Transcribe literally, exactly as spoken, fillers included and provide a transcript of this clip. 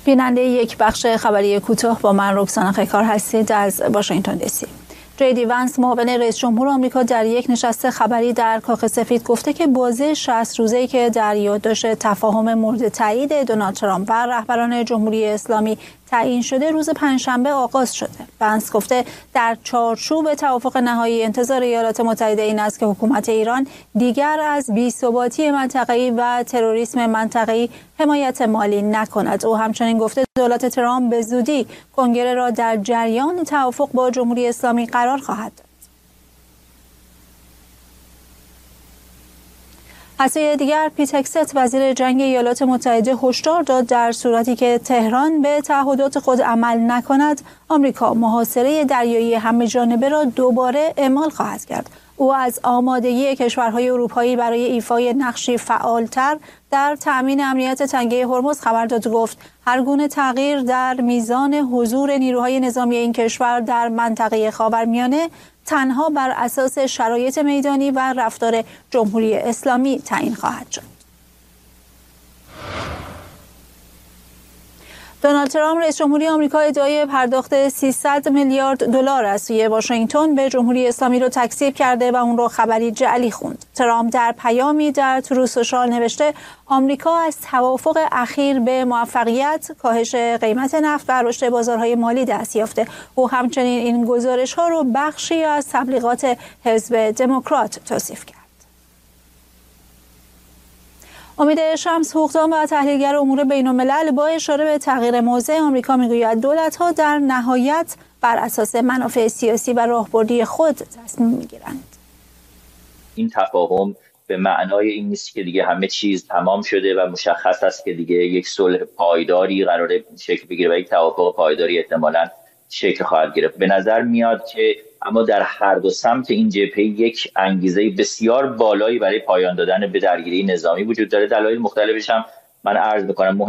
بیننده یک بخش خبری کوتاه با من رکسانا خیکار هستید از واشنگتن دی سی. جی دی ونس معاون رئیس جمهور آمریکا در یک نشست خبری در کاخ سفید گفته که بازه شصت روزه‌ای که در یادداشت تفاهم مورد تایید دونالد ترامپ و رهبران جمهوری اسلامی تعیین شده روز پنجشنبه آغاز شده. ونس گفته در چارچوب توافق نهایی انتظار ایالات متحده این است که حکومت ایران دیگر از بی‌ثباتی منطقه‌ای و تروریسم منطقه‌ای حمایت مالی نکند. او همچنین گفته دولت ترامپ به زودی کنگره را در جریان توافق با جمهوری اسلامی قرار خواهد داد. از سوی دیگر پیت هگست وزیر جنگ ایالات متحده هشدار داد در صورتی که تهران به تعهدات خود عمل نکند آمریکا محاصره دریایی همه‌جانبه را دوباره اعمال خواهد کرد. او از آمادگی کشورهای اروپایی برای ایفای نقشی فعالتر در تأمین امنیت تنگه هرمز خبر داد و گفت هر گونه تغییر در میزان حضور نیروهای نظامی این کشور در منطقه خاورمیانه تنها بر اساس شرایط میدانی و رفتار جمهوری اسلامی تعیین خواهد شد. دونالد ترامپ رئیس جمهوری آمریکا ادعای پرداخت سیصد میلیارد دلار از سوی واشنگتن به جمهوری اسلامی را تکذیب کرده و اون را خبری جعلی خوند. ترامپ در پیامی در ترو سوشال نوشته آمریکا از توافق اخیر به موفقیت، کاهش قیمت نفت و رشد بازارهای مالی دست یافته. او همچنین این گزارش‌ها را بخشی از تبلیغات حزب دموکرات توصیف کرد. امید شمس، حقوقدان و تحلیلگر امور بین‌الملل، با اشاره به تغییر موضع آمریکا میگوید دولت‌ها در نهایت بر اساس منافع سیاسی و راهبردی خود تصمیم میگیرند. این تفاهم به معنای این نیست که دیگه همه چیز تمام شده و مشخص است که دیگه یک صلح پایداری قراره شکل بگیره و یک توافق پایداری احتمالاً شکل خواهد گرفت. به نظر میاد که اما در هر دو سمت این جبهه یک انگیزه بسیار بالایی برای پایان دادن به درگیری نظامی وجود داره. دلایل مختلفش هم من عرض می‌کنم.